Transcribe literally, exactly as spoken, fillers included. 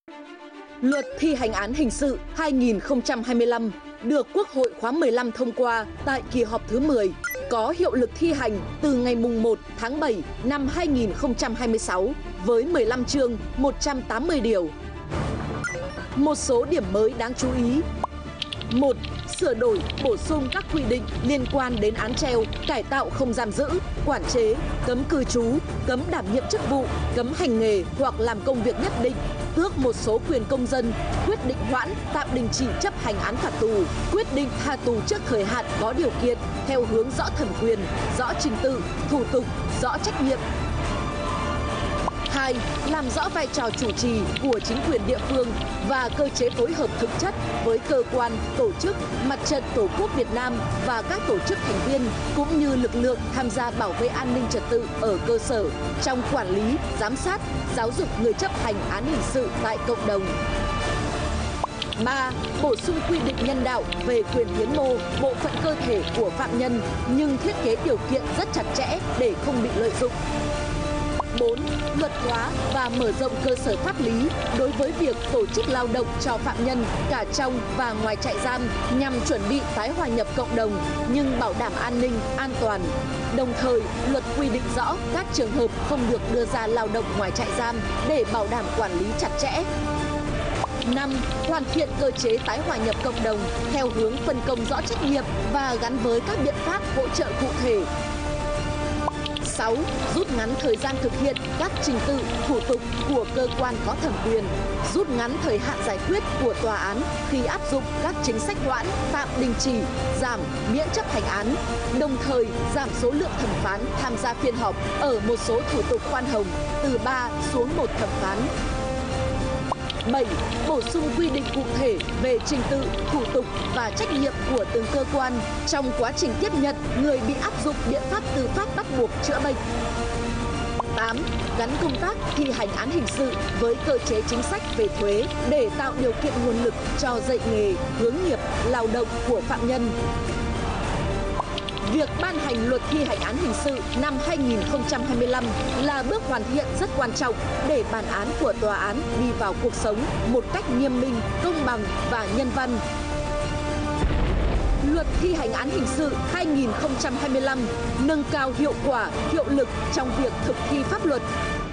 Luật thi hành án hình sự hai nghìn không trăm hai mươi lăm được Quốc hội khóa mười lăm thông qua tại kỳ họp thứ mười, có hiệu lực thi hành từ ngày mùng một tháng bảy năm hai nghìn không trăm hai mươi sáu với mười lăm chương, một trăm tám mươi điều. Một số điểm mới đáng chú ý. một. Sửa đổi, bổ sung các quy định liên quan đến án treo, cải tạo không giam giữ, quản chế, cấm cư trú, cấm đảm nhiệm chức vụ, cấm hành nghề hoặc làm công việc nhất định, tước một số quyền công dân, quyết định hoãn, tạm đình chỉ chấp hành án phạt tù, quyết định tha tù trước thời hạn có điều kiện theo hướng rõ thẩm quyền, rõ trình tự, thủ tục, rõ trách nhiệm. hai. Làm rõ vai trò chủ trì của chính quyền địa phương và cơ chế phối hợp thực chất với cơ quan, tổ chức, Mặt trận Tổ quốc Việt Nam và các tổ chức thành viên cũng như lực lượng tham gia bảo vệ an ninh trật tự ở cơ sở trong quản lý, giám sát, giáo dục người chấp hành án hình sự tại cộng đồng. ba. Bổ sung quy định nhân đạo về quyền hiến mô, bộ phận cơ thể của phạm nhân nhưng thiết kế điều kiện rất chặt chẽ để không bị lợi dụng. bốn. Luật hóa và mở rộng cơ sở pháp lý đối với việc tổ chức lao động cho phạm nhân cả trong và ngoài trại giam nhằm chuẩn bị tái hòa nhập cộng đồng nhưng bảo đảm an ninh, an toàn. Đồng thời, luật quy định rõ các trường hợp không được đưa ra lao động ngoài trại giam để bảo đảm quản lý chặt chẽ. năm. Hoàn thiện cơ chế tái hòa nhập cộng đồng theo hướng phân công rõ trách nhiệm và gắn với các biện pháp hỗ trợ cụ thể. sáu. Rút ngắn thời gian thực hiện các trình tự, thủ tục của cơ quan có thẩm quyền, rút ngắn thời hạn giải quyết của tòa án khi áp dụng các chính sách hoãn, tạm đình chỉ, giảm, miễn chấp hành án, đồng thời giảm số lượng thẩm phán tham gia phiên họp ở một số thủ tục khoan hồng từ ba xuống một thẩm phán. bảy. Bổ sung quy định cụ thể về trình tự, thủ tục và trách nhiệm của từng cơ quan trong quá trình tiếp nhận người bị áp dụng biện pháp tư pháp bắt buộc chữa bệnh. tám. Gắn công tác thi hành án hình sự với cơ chế chính sách về thuế để tạo điều kiện nguồn lực cho dạy nghề, hướng nghiệp, lao động của phạm nhân. Việc ban hành luật thi hành án hình sự năm hai nghìn không trăm hai mươi lăm là bước hoàn thiện rất quan trọng để bản án của tòa án đi vào cuộc sống một cách nghiêm minh, công bằng và nhân văn. Luật thi hành án hình sự hai nghìn không trăm hai mươi lăm nâng cao hiệu quả, hiệu lực trong việc thực thi pháp luật,